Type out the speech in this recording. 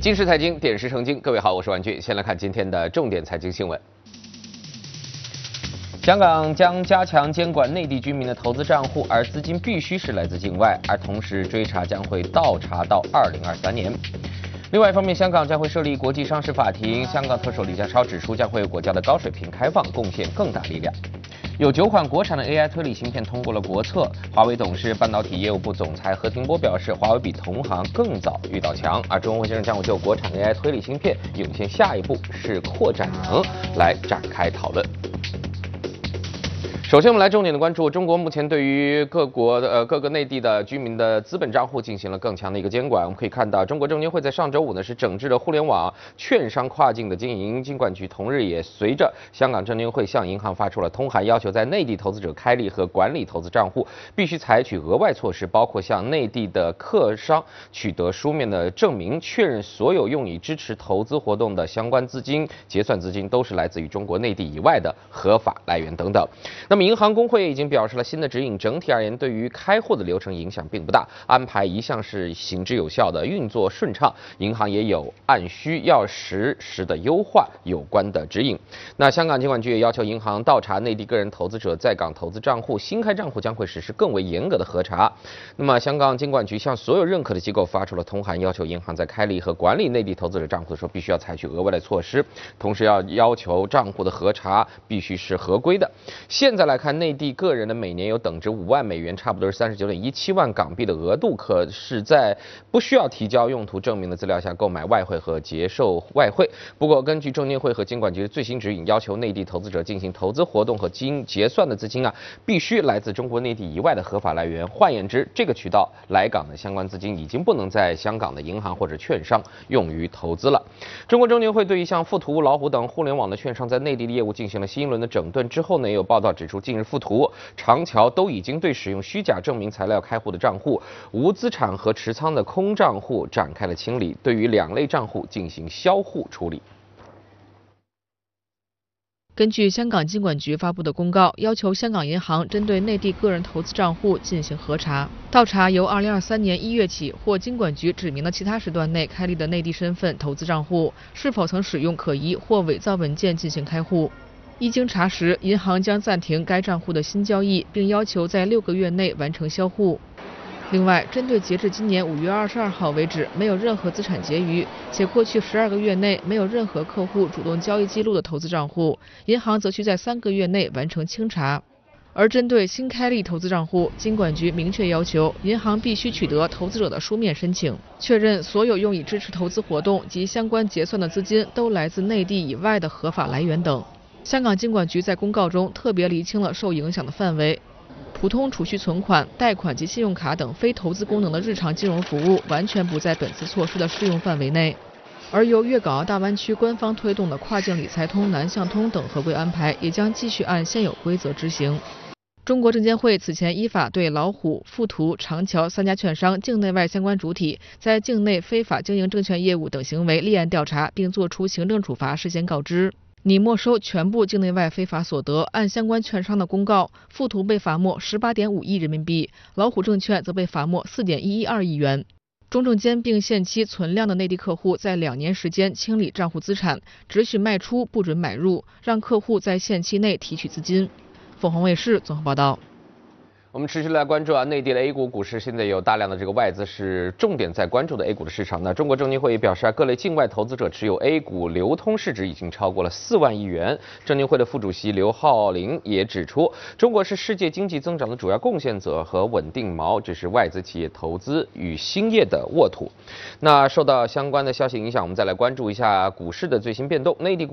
今时财经，点石成金。各位好，我是万军。先来看今天的重点财经新闻。香港将加强监管内地居民的投资账户，而资金必须是来自境外，而同时追查将会倒查到2023年。另外一方面，香港将会设立国际商事法庭，香港特首李家超指出，将会为国家的高水平开放贡献更大力量。有9款国产的 AI 推理芯片通过了国测，华为董事、半导体业务部总裁何庭波表示，华为比同行更早遇到墙，而中国先生将会就国产 AI 推理芯片涌现下一步是扩展能来展开讨论。首先，我们来重点的关注中国目前对于各个内地的居民的资本账户进行了更强的一个监管。我们可以看到，中国证监会在上周五呢是整治了互联网券商跨境的经营，金管局同日也随着香港证监会向银行发出了通函，要求在内地投资者开立和管理投资账户必须采取额外措施，包括向内地的客商取得书面的证明，确认所有用以支持投资活动的相关资金、结算资金都是来自于中国内地以外的合法来源等等。那么银行公会已经表示了新的指引，整体而言对于开户的流程影响并不大，安排一向是行之有效的，运作顺畅。银行也有按需要实时的优化有关的指引。那香港监管局也要求银行倒查内地个人投资者在港投资账户，新开账户将会实施更为严格的核查。那么香港监管局向所有认可的机构发出了通函，要求银行在开立和管理内地投资者账户的时候，必须要采取额外的措施，同时要求账户的核查必须是合规的。现在来看，内地个人的每年有等值5万美元，差不多是39.17万港币的额度，可是在不需要提交用途证明的资料下购买外汇和结售外汇。不过，根据证监会和金管局的最新指引，要求内地投资者进行投资活动和结算的资金必须来自中国内地以外的合法来源。换言之，这个渠道来港的相关资金已经不能在香港的银行或者券商用于投资了。中国证监会对于像富途、老虎等互联网的券商在内地的业务进行了新一轮的整顿之后呢，也有报道指出，近日富途、长桥都已经对使用虚假证明材料开户的账户、无资产和持仓的空账户展开了清理，对于2类账户进行销户处理。 根据香港金管局发布的公告，要求香港银行针对内地个人投资账户进行核查，倒查由2023年1月起或金管局指明的其他时段内开立的内地身份投资账户，是否曾使用可疑或伪造文件进行开户。一经查实，银行将暂停该账户的新交易，并要求在6个月内完成销户。另外，针对截至今年5月22号为止没有任何资产结余，且过去12个月内没有任何客户主动交易记录的投资账户，银行则需在3个月内完成清查。而针对新开立投资账户，金管局明确要求银行必须取得投资者的书面申请，确认所有用以支持投资活动及相关结算的资金都来自内地以外的合法来源等。香港金管局在公告中特别厘清了受影响的范围，普通储蓄存款、贷款及信用卡等非投资功能的日常金融服务完全不在本次措施的适用范围内。而由粤港澳大湾区官方推动的跨境理财通、南向通等合规安排，也将继续按现有规则执行。中国证监会此前依法对老虎、富途、长桥3家券商境内外相关主体在境内非法经营证券业务等行为立案调查，并作出行政处罚，事先告知，拟没收全部境内外非法所得。按相关券商的公告，富途被罚没18.5亿人民币，老虎证券则被罚没4.112亿元。中证监并限期存量的内地客户在2年时间清理账户资产，只许卖出不准买入，让客户在限期内提取资金。凤凰卫视综合报道。 我们持续来关注内地的 A 股市现在有大量的这个外资是重点在关注的 A 股的市场。那中国证监会也表示各类境外投资者持有 A 股流通市值已经超过了4万亿元。证监会的副主席刘浩林也指出，中国是世界经济增长的主要贡献者和稳定锚，只是外资企业投资与兴业的沃土。那受到相关的消息影响，我们再来关注一下股市的最新变动。内地